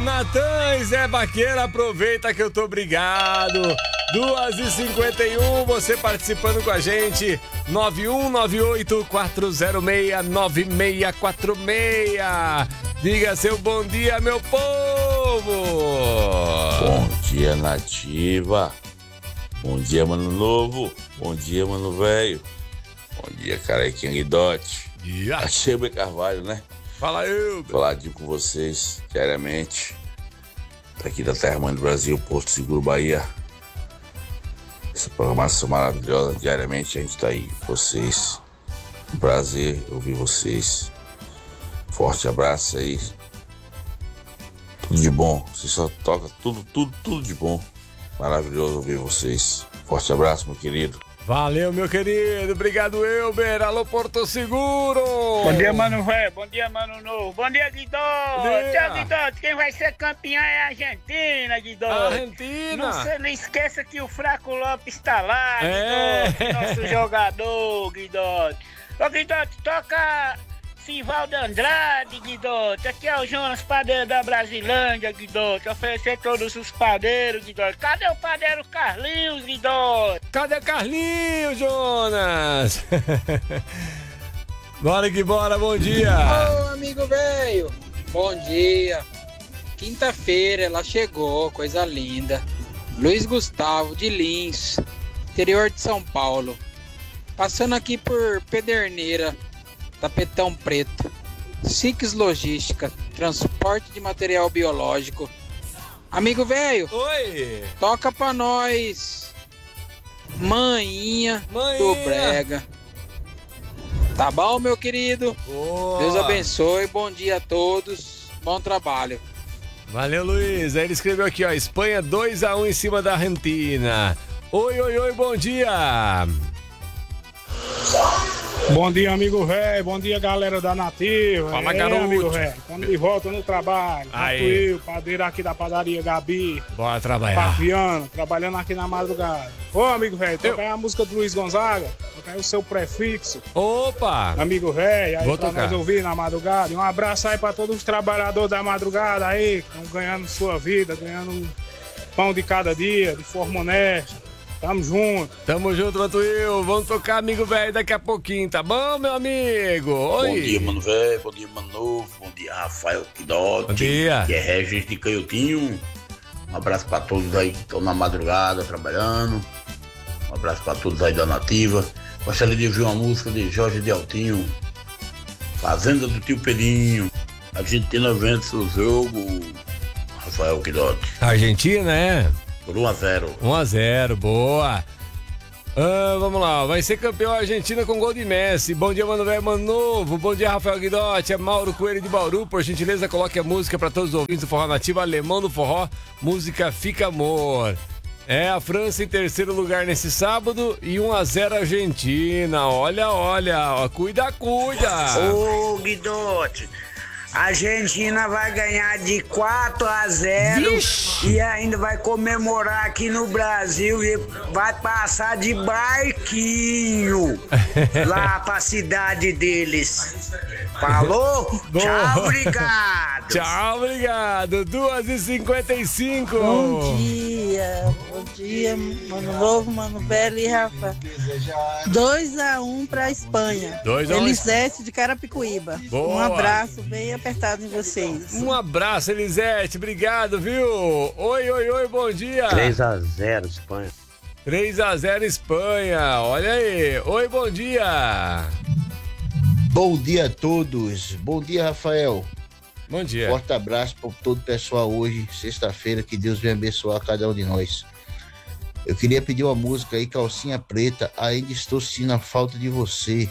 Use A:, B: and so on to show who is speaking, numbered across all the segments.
A: Natan e Zé Vaqueiro, aproveita que eu tô obrigado. 2h51, você participando com a gente. 9198-406-9646. Diga seu bom dia, meu povo.
B: Bom dia, Nativa. Bom dia, Mano Novo. Bom dia, Mano Velho. Bom dia, Carequinha Guidote. Achei Carvalho, né?
A: Fala eu.
B: Faladinho com vocês diariamente. Daqui da Terra Mãe do Brasil, Porto Seguro, Bahia. Essa programação maravilhosa, diariamente a gente tá aí com vocês. Um prazer ouvir vocês. Forte abraço aí. Tudo de bom. Você só toca tudo de bom. Maravilhoso ouvir vocês. Forte abraço, meu querido.
A: Valeu, meu querido. Obrigado, Elber. Alô, Porto Seguro.
C: Bom dia, Mano Velho. Bom dia, Mano Novo. Bom dia, Guidote. Tchau, Guidote. Quem vai ser campeão é a Argentina, Guidote.
A: Argentina.
C: Não esqueça que o Fraco Lopes está lá,
A: É.
C: Guidote. Nosso jogador, Guidote. Ô, Guidote, toca Sivaldo Andrade, Guidote. Aqui é o Jonas, padeiro da Brasilândia, Guidote. Oferecer todos os padeiros, Guidote. Cadê o padeiro Carlinhos, Guidote?
A: Cadê Carlinhos, Jonas? Bora que bora, bom dia.
D: Ô, amigo velho, bom dia. Quinta-feira ela chegou, coisa linda. Luiz Gustavo de Lins, interior de São Paulo. Passando aqui por Pederneira, Tapetão Preto. Six Logística, transporte de material biológico. Amigo velho,
A: oi,
D: toca pra nós Maninha do Brega. Tá bom, meu querido?
A: Boa.
D: Deus abençoe, bom dia a todos, bom trabalho.
A: Valeu, Luiz. Aí ele escreveu aqui, ó, Espanha 2-1 em cima da Argentina. Oi, bom dia.
E: Bom dia, amigo velho. Bom dia, galera da Nativa.
A: Fala, garoto.
E: Amigo velho. Estamos de volta no trabalho.
A: Aí.
E: Eu, padeiro aqui da padaria Gabi.
A: Bora trabalhar.
E: Papiano, trabalhando aqui na madrugada. Ô, amigo velho, toca aí a música do Luiz Gonzaga. Toca aí o seu prefixo.
A: Opa.
E: Amigo velho, aí
A: Vou
E: pra
A: tocar.
E: nós ouvir na madrugada. E um abraço aí pra todos os trabalhadores da madrugada aí, que estão ganhando sua vida, ganhando um pão de cada dia, de forma honesta. Tamo junto.
A: Tamo junto, Matuil. Vamos tocar, amigo velho, daqui a pouquinho, tá bom, meu amigo? Oi.
B: Bom dia, Mano Velho. Bom dia, Mano Novo. Bom dia, Rafael Guidote.
A: Bom dia.
B: Que é Regis de Canhotinho. Um abraço pra todos aí que estão na madrugada trabalhando. Um abraço pra todos aí da Nativa. Gostaria de ouvir uma música de Jorge de Altinho. Fazenda do Tio Pedrinho. Argentina vence o jogo. Rafael Guidote.
A: Argentina, é?
B: Por 1-0.
A: 1-0, boa. Vamos lá, vai ser campeão a Argentina com gol de Messi. Bom dia, Mano Velho, Mano Novo. Bom dia, Rafael Guidotti. É Mauro Coelho de Bauru. Por gentileza, coloque a música para todos os ouvintes do Forró Nativo, Alemão do Forró. Música Fica Amor. É a França em terceiro lugar nesse sábado e 1-0 Argentina. Olha, ó, cuida.
F: Ô, Guidote, a Argentina vai ganhar de 4-0 e ainda vai comemorar aqui no Brasil e vai passar de barquinho lá pra cidade deles. Falou?
A: Boa.
F: Tchau, obrigado.
A: Tchau, obrigado. 2h55.
G: Bom dia, Mano Novo, Mano Velho e Rafa. 2-1 pra Espanha.
A: 2-1.
G: Elisete de Carapicuíba.
A: Boa.
G: Um abraço bem apertado em vocês.
A: Um abraço, Elisete. Obrigado, viu? Oi, bom dia.
H: 3-0 Espanha.
A: 3-0 Espanha. Olha aí. Oi, bom dia.
I: Bom dia a todos. Bom dia, Rafael.
A: Bom dia.
I: Forte abraço para todo o pessoal hoje, sexta-feira. Que Deus venha abençoar cada um de nós. Eu queria pedir uma música aí, Calcinha Preta. Ainda estou sentindo a falta de você.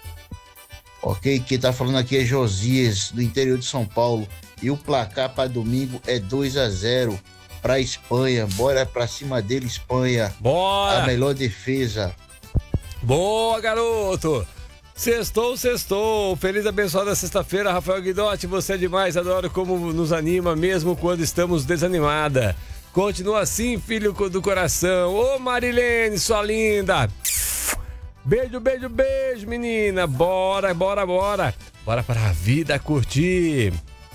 I: Ok? Quem tá falando aqui é Josias, do interior de São Paulo. E o placar para domingo é 2-0 para Espanha. Bora pra cima dele, Espanha.
A: Bora.
I: A melhor defesa.
A: Boa, garoto. Sextou. Feliz abençoada sexta-feira, Rafael Guidotti. Você é demais, adoro como nos anima, mesmo quando estamos desanimada. Continua assim, filho do coração. Ô, Marilene, sua linda. Beijo, menina. Bora pra vida curtir.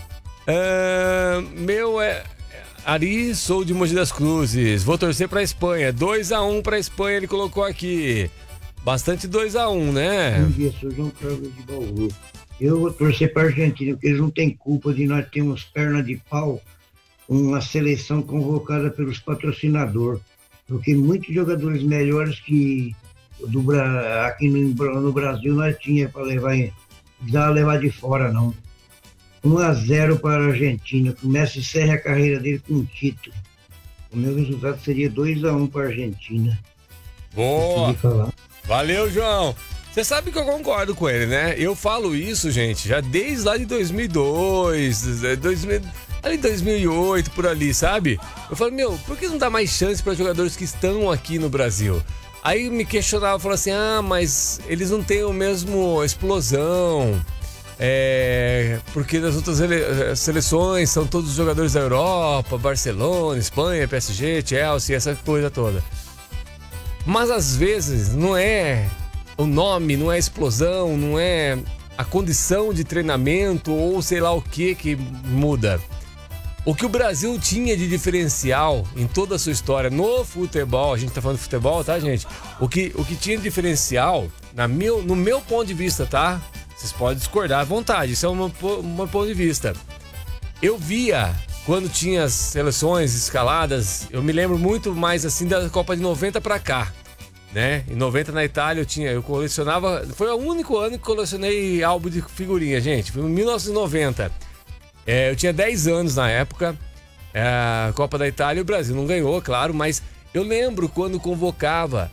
A: Meu é... Ari, sou de Mogi das Cruzes. Vou torcer pra Espanha. 2-1 pra Espanha, ele colocou aqui. Bastante 2-1, né?
H: Bom dia, sou João Carlos de Bauru. Eu vou torcer pra Argentina, porque eles não têm culpa de nós termos perna de pau, uma seleção convocada pelos patrocinadores. Porque muitos jogadores melhores que aqui no Brasil nós tínhamos para levar de fora, não. 1-0 para a Argentina. Que o Messi encerra a carreira dele com um título. O meu resultado seria 2-1 para a Argentina.
A: Boa! Valeu, João! Você sabe que eu concordo com ele, né? Eu falo isso, gente, já desde lá de 2002, ali 2008, por ali, sabe? Eu falo, por que não dá mais chance para jogadores que estão aqui no Brasil? Aí me questionava, falava assim, mas eles não têm o mesmo explosão... porque nas outras seleções são todos os jogadores da Europa, Barcelona, Espanha, PSG, Chelsea, essa coisa toda. Mas às vezes não é o nome, não é a explosão, não é a condição de treinamento ou sei lá o que muda. O que o Brasil tinha de diferencial em toda a sua história no futebol, a gente tá falando de futebol, tá, gente? O que tinha de diferencial, no meu ponto de vista, tá? Vocês podem discordar à vontade, isso é um ponto de vista. Eu via, quando tinha as seleções escaladas, eu me lembro muito mais assim da Copa de 90 pra cá, né? Em 90 na Itália eu colecionava, foi o único ano que colecionei álbum de figurinha, gente, foi em 1990. Eu tinha 10 anos na época, a Copa da Itália e o Brasil não ganhou, claro, mas eu lembro quando convocava.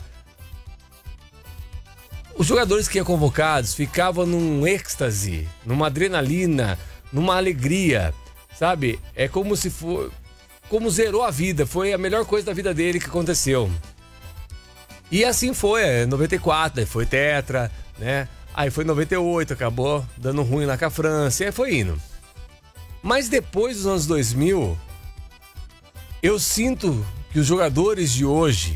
A: Os jogadores que iam convocados ficavam num êxtase, numa adrenalina, numa alegria, sabe? É como se for, como zerou a vida, foi a melhor coisa da vida dele que aconteceu. E assim foi, 94, aí foi tetra, né? Aí foi 98, acabou dando ruim lá com a França, e aí foi indo. Mas depois dos anos 2000, eu sinto que os jogadores de hoje...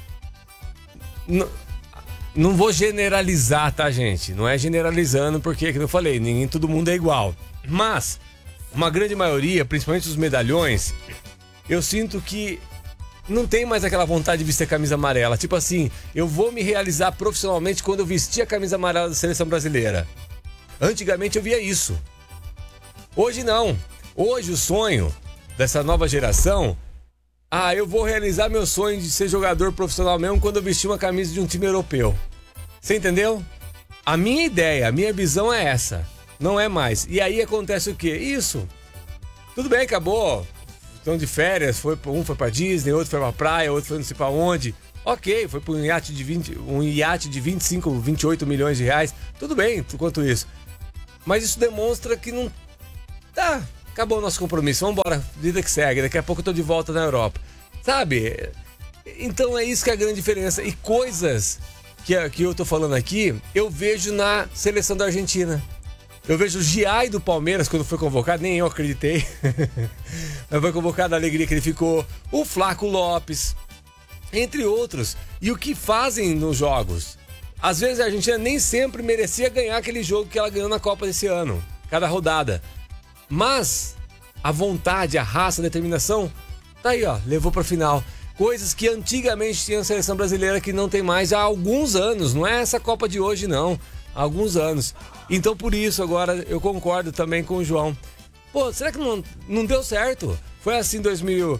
A: Não vou generalizar, tá, gente? Não é generalizando, porque, como eu falei, nem todo mundo é igual. Mas, uma grande maioria, principalmente os medalhões, eu sinto que não tem mais aquela vontade de vestir a camisa amarela. Tipo assim, eu vou me realizar profissionalmente quando eu vestir a camisa amarela da seleção brasileira. Antigamente eu via isso. Hoje não. Hoje o sonho dessa nova geração... eu vou realizar meu sonho de ser jogador profissional mesmo quando eu vestir uma camisa de um time europeu. Você entendeu? A minha ideia, a minha visão é essa. Não é mais. E aí acontece o quê? Isso. Tudo bem, acabou. Estão de férias, um foi pra Disney, outro foi pra praia, outro foi não sei pra onde. Ok, foi pra um iate de 25, 28 milhões de reais. Tudo bem, quanto isso. Mas isso demonstra que não... acabou o nosso compromisso, vamos embora, vida que segue, daqui a pouco eu tô de volta na Europa, sabe? Então é isso que é a grande diferença. E coisas que eu tô falando aqui, eu vejo na seleção da Argentina. Eu vejo o Giai do Palmeiras, quando foi convocado, nem eu acreditei, mas foi convocado, a alegria que ele ficou, o Flaco Lopes, entre outros, e o que fazem nos jogos. Às vezes a Argentina nem sempre merecia ganhar aquele jogo que ela ganhou na Copa desse ano, cada rodada. Mas a vontade, a raça, a determinação, tá aí, ó, levou pra final. Coisas que antigamente tinha a seleção brasileira que não tem mais há alguns anos. Não é essa Copa de hoje, não. Há alguns anos. Então, por isso, agora, eu concordo também com o João. Pô, será que não deu certo? Foi assim em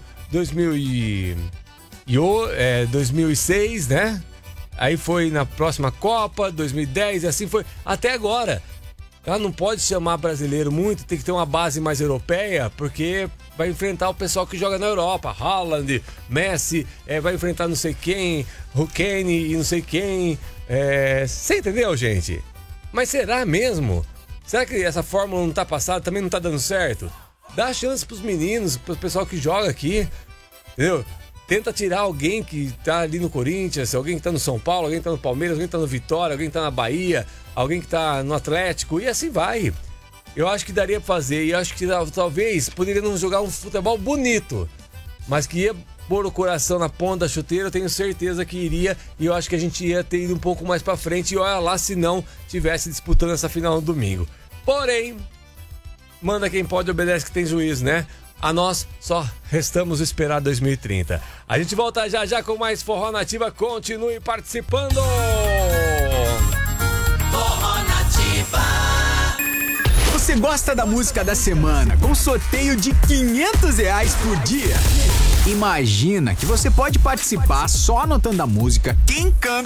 A: 2006, né? Aí foi na próxima Copa, 2010, e assim foi. Até agora. Ela não pode chamar brasileiro muito, tem que ter uma base mais europeia, porque vai enfrentar o pessoal que joga na Europa. Haaland, Messi, vai enfrentar não sei quem, Kane e não sei quem. Você entendeu, gente? Mas será mesmo? Será que essa fórmula não tá passada, também não tá dando certo? Dá chance pros meninos, pro pessoal que joga aqui, entendeu? Tenta tirar alguém que tá ali no Corinthians, alguém que tá no São Paulo, alguém que tá no Palmeiras, alguém que tá no Vitória, alguém que tá na Bahia, alguém que tá no Atlético, e assim vai. Eu acho que daria pra fazer, e acho que talvez poderia não jogar um futebol bonito, mas que ia pôr o coração na ponta da chuteira, eu tenho certeza que iria, e eu acho que a gente ia ter ido um pouco mais pra frente, e olha lá se não tivesse disputando essa final no domingo. Porém, manda quem pode, obedece que tem juízo, né? A nós só restamos esperar 2030. A gente volta já já com mais Forró Nativa. Continue participando!
J: Forró Nativa. Você gosta da música da semana com sorteio de R$500 por dia? Imagina que você pode participar só anotando a música, quem canta